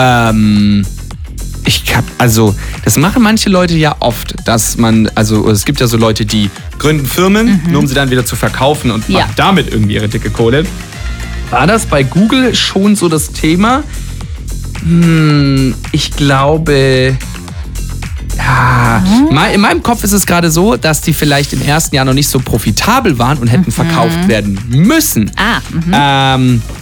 Das machen manche Leute ja oft, dass es gibt ja so Leute, die gründen Firmen, nur um sie dann wieder zu verkaufen und machen damit irgendwie ihre dicke Kohle. War das bei Google schon so das Thema? Ich glaube... Ja, in meinem Kopf ist es gerade so, dass die vielleicht im ersten Jahr noch nicht so profitabel waren und hätten verkauft werden müssen.